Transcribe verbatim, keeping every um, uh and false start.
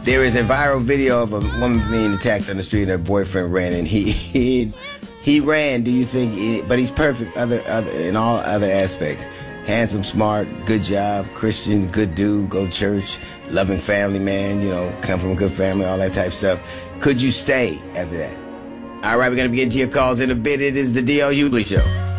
There is a viral video of a woman being attacked on the street and her boyfriend ran, and he he, he ran. Do you think? He, but he's perfect other other in all other aspects. Handsome, smart, good job, Christian, good dude, go to church, loving family man, you know, come from a good family, all that type of stuff. Could you stay after that? All right, we're going to get into your calls in a bit. It is the D L Hughley Show.